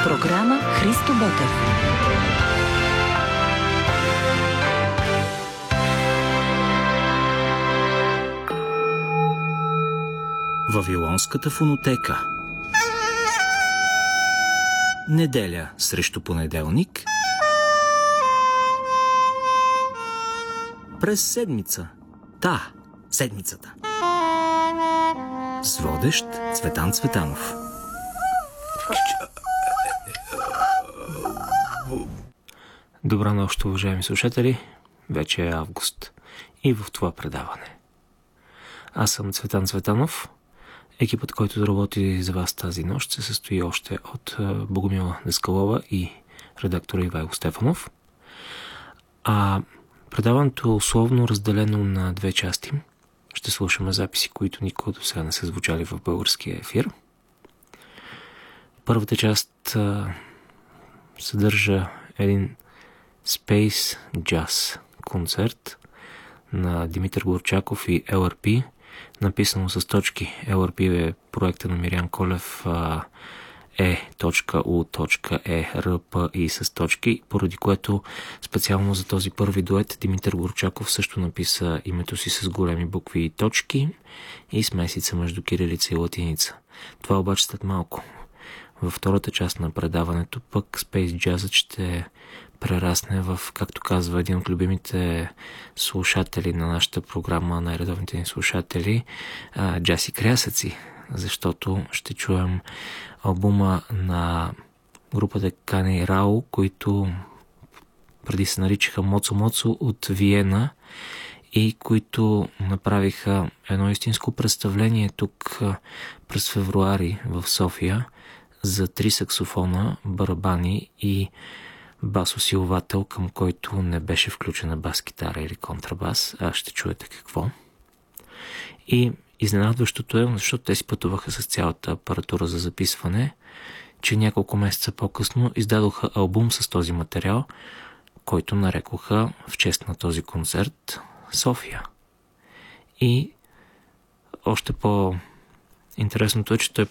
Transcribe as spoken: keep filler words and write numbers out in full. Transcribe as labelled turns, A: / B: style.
A: Програма Христо Ботев.
B: Вавилонската фонотека. Неделя срещу понеделник. През седмица. Та, седмицата. С водещ Цветан Цветанов.
C: Добра нощ, уважаеми слушатели. Вече е август и в това предаване. Аз съм Цветан Цветанов. Екипът, който работи за вас тази нощ, се състои още от Богомила Даскалова и редактора Ивайло Стефанов. А предаването е условно разделено на две части. Ще слушаме записи, които никога до сега не са звучали в българския ефир. Първата част а, съдържа един Space Jazz концерт на Димитър Горчаков и Ел Ар Пи, написано с точки. Ел Ар Пи е проекта на Мириан Колев, Е У Е Р П И с точки, поради което специално за този първи дует Димитър Горчаков също написа името си с големи букви и точки и смесица между кирилица и латиница. Това обаче след малко. Във втората част на предаването пък Space Jazz ще прерасне в, както казва един от любимите слушатели на нашата програма, най-редовните ни слушатели, джази крясъци, защото ще чуем албума на групата Кани Рао, които преди се наричаха Моцо Моцо от Виена и които направиха едно истинско представление тук през февруари в София за три саксофона, барабани и басосиловател, към който не беше включена бас-китара или контрабас, а ще чуете какво. И изненадващото е, защото те си пътуваха с цялата апаратура за записване, че няколко месеца по-късно издадоха албум с този материал, който нарекоха в чест на този концерт София. И още по-интересното е, че той